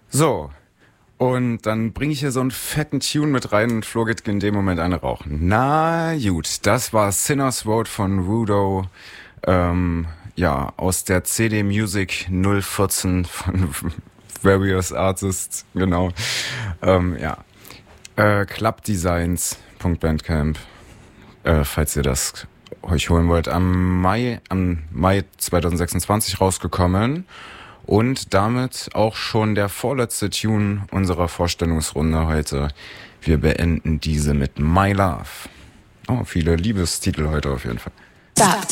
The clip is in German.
So, und dann bringe ich hier so einen fetten Tune mit rein und Flo geht in dem Moment eine rauchen. Na gut, das war Sinner's Road von Rudo, ja, aus der CD Music 014 von Various Artists, genau. Ja, Clubdesigns.bandcamp, falls ihr das euch holen wollt. Am Mai 2026 rausgekommen. Und damit auch schon der vorletzte Tune unserer Vorstellungsrunde heute. Wir beenden diese mit My Love. Oh, viele Liebestitel heute auf jeden Fall.